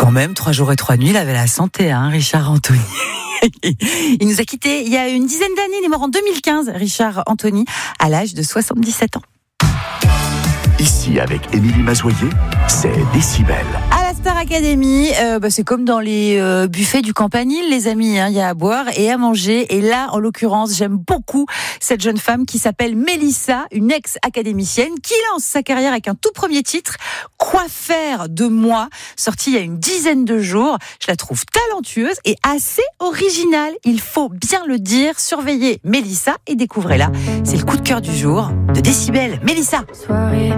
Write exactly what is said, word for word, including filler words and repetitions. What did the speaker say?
quand même, trois jours et trois nuits, il avait la santé, hein, Richard Anthony. Il nous a quittés il y a une dizaine d'années, il est mort en deux mille quinze, Richard Anthony, à l'âge de soixante-dix-sept ans. Ici, avec Émilie Mazoyer, c'est Décibel. À la Star Academy, euh, bah, c'est comme dans les euh, buffets du Campanile, les amis. Il hein, y a à boire et à manger. Et là, en l'occurrence, j'aime beaucoup cette jeune femme qui s'appelle Mélissa, une ex-académicienne, qui lance sa carrière avec un tout premier titre, Quoi faire de moi, sorti il y a une dizaine de jours. Je la trouve talentueuse et assez originale. Il faut bien le dire. Surveillez Mélissa et découvrez-la. C'est le coup de cœur du jour de Décibel. Mélissa. Soirée